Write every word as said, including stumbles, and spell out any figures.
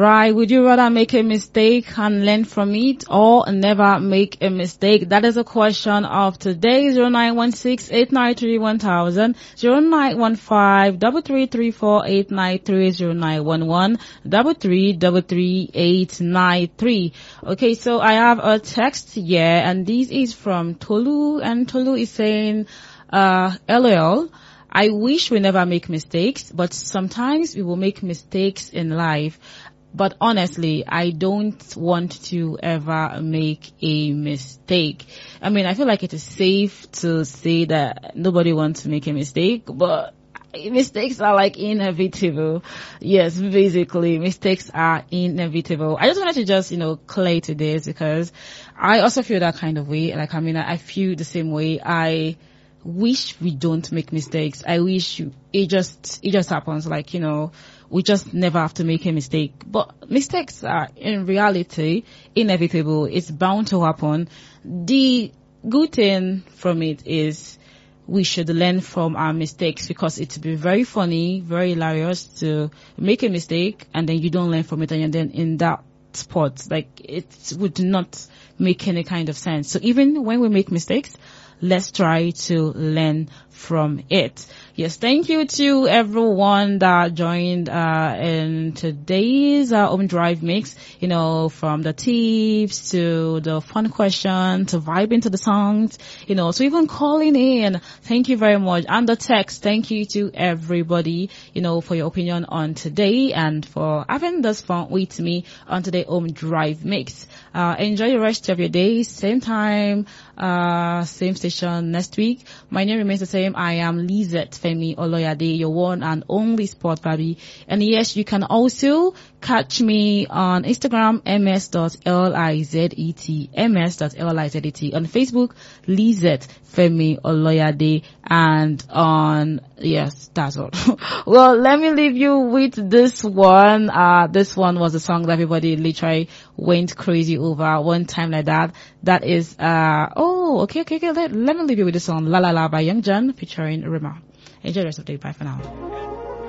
Right, would you rather make a mistake and learn from it or never make a mistake? That is a question of today. zero nine one six, eight nine three, one thousand, zero nine one five, three three three four, eight nine three, zero nine one one, three three three three, eight nine three. Okay, so I have a text here and this is from Tolu, and Tolu is saying, uh, LOL. I wish we never make mistakes, but sometimes we will make mistakes in life. But honestly, I don't want to ever make a mistake. I mean, I feel like it is safe to say that nobody wants to make a mistake, but mistakes are like inevitable. Yes, basically, mistakes are inevitable. I just wanted to just, you know, clear to this because I also feel that kind of way. Like, I mean, I feel the same way. I wish we don't make mistakes. I wish you, it just, it just happens. Like, you know, we just never have to make a mistake. But mistakes are in reality inevitable. It's bound to happen. The good thing from it is we should learn from our mistakes because it would be very funny, very hilarious to make a mistake and then you don't learn from it and then in that spot, like it would not make any kind of sense. So even when we make mistakes, let's try to learn from it. Yes, thank you to everyone that joined uh in today's uh, Home Drive Mix, you know, from the tips to the fun question to vibing to the songs, you know, so even calling in. Thank you very much. And the text, thank you to everybody, you know, for your opinion on today and for having this fun with me on today Home Drive Mix. Uh enjoy the rest of your day. Same time, uh same station next week. My name remains the same. I am Lizette Femi Oloyade, your one and only sport baby. And yes, you can also catch me on Instagram, ms.lizet, ms.lizet, on Facebook, Lizette Femi Oloyade, and on, yes, that's all. Well, let me leave you with this one. Uh, this one was a song that everybody literally went crazy over one time like that. That is, uh, oh, okay, okay, okay. Let, let me leave you with this song, La La La by Young John featuring Rima. Enjoy the rest of the day. Bye for now.